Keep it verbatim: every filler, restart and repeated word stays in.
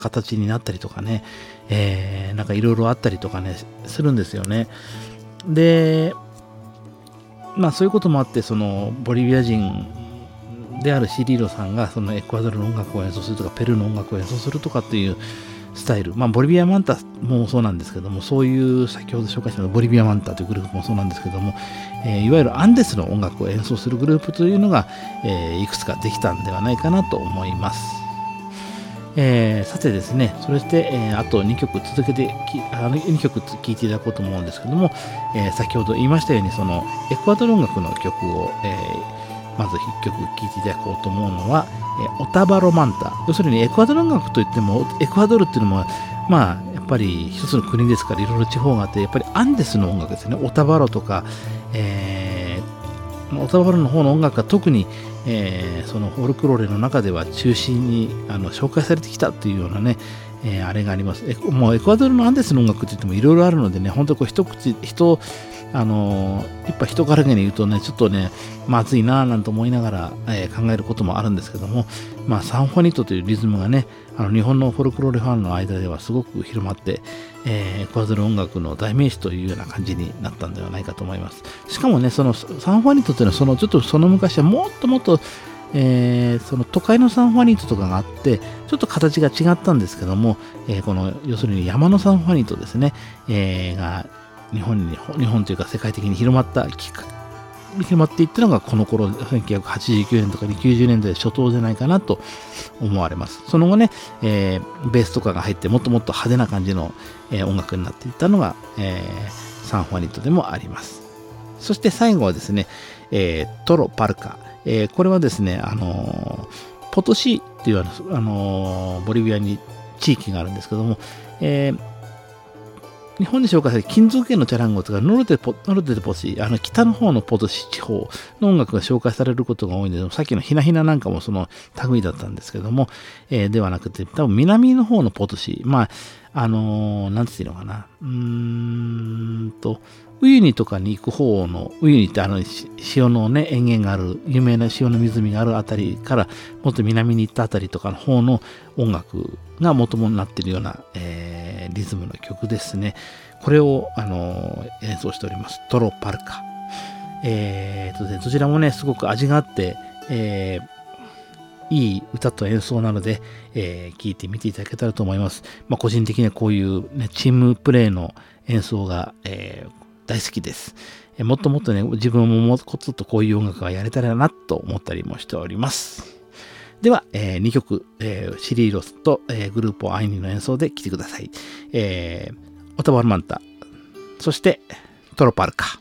形になったりとかね、えー、なんかいろいろあったりとかね、するんですよね。で、まあそういうこともあって、そのボリビア人であるシリーロさんがそのエクアドルの音楽を演奏するとか、ペルーの音楽を演奏するとかっていうスタイル、まあボリビアマンタもそうなんですけども、そういう先ほど紹介したボリビアマンタというグループもそうなんですけども、えー、いわゆるアンデスの音楽を演奏するグループというのが、えー、いくつかできたんではないかなと思います。えー、さてですね、それして、えー、あとにきょく続けてきあのにきょく聴いていただこうと思うんですけども、えー、先ほど言いましたようにそのエクアドル音楽の曲を、えー、まずいっきょく聴いていただこうと思うのは、えー、オタバロマンタ。要するにエクアドル音楽といってもエクアドルっていうのもまあやっぱり一つの国ですからいろいろ地方があって、やっぱりアンデスの音楽ですね。オタバロとか、えー、オタバロの方の音楽が特にえー、そのフォルクローレの中では中心にあの紹介されてきたというようなね、えー、あれがあります。えもうエクアドルのアンデスの音楽って言ってもいろいろあるのでね、本当こう一口人あのー、一杯人からげに言うとね、ちょっとねまずいなぁなんて思いながら、えー、考えることもあるんですけども、まあサンファニートというリズムがね、あの日本のフォルクローレファンの間ではすごく広まって、えー、エクアドル音楽の代名詞というような感じになったんではないかと思います。しかもね、そのサンファニートというのはそのちょっとその昔はもっともっとえー、その都会のサンファニートとかがあってちょっと形が違ったんですけども、えー、この要するに山のサンファニートですね、えー、が日本に日本というか世界的に広まったきっかけ広まっていったのがこの頃せんきゅうひゃくはちじゅうきゅうねんとかきゅうじゅうねんだい初頭じゃないかなと思われます。その後ね、えー、ベースとかが入ってもっともっと派手な感じの、えー、音楽になっていったのが、えー、サンファニートでもあります。そして最後はですね、えー、トロパルカ、えー、これはですね、あのー、ポトシっていう、あのー、ボリビアに地域があるんですけども、えー、日本で紹介される金属系のチャランゴとかノルテポノルテポシ、あの北の方のポトシ地方の音楽が紹介されることが多いんですけど、さっきのひなひななんかもその類だったんですけども、えー、ではなくて多分南の方のポトシ、まああのー、なんていうのかな、うーんとウユニとかに行く方の、ウユニってあの潮のね、塩源がある、有名な潮の湖があるあたりから、もっと南に行ったあたりとかの方の音楽が元々になっているような、えー、リズムの曲ですね。これを、あのー、演奏しております。トロパルカ。えーとね、どちらもね、すごく味があって、えー、いい歌と演奏なので、えー、聴いてみていただけたらと思います。まあ、個人的にはこういう、ね、チームプレイの演奏が、えー大好きです。えもっともっとね、自分ももうコツとこういう音楽がやれたらなと思ったりもしております。では、えー、にきょく、えー、シリーロスと、えー、グループアイニの演奏で聴いてください。えー、オタバルマンタ、そしてトロパルカ。